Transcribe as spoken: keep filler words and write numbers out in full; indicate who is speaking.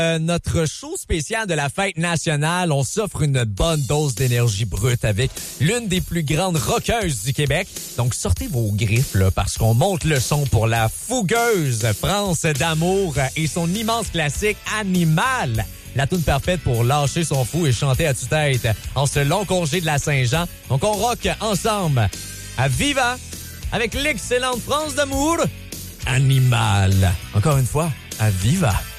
Speaker 1: Euh, notre show spécial de la fête nationale, on s'offre une bonne dose d'énergie brute avec l'une des plus grandes rockeuses du Québec. Donc sortez vos griffes là, parce qu'on monte le son pour la fougueuse France d'amour et son immense classique Animal. La toune parfaite pour lâcher son fou et chanter à tue-tête en ce long congé de la Saint-Jean. Donc on rock ensemble à Viva avec l'excellente France d'amour Animal. Encore une fois, à Viva.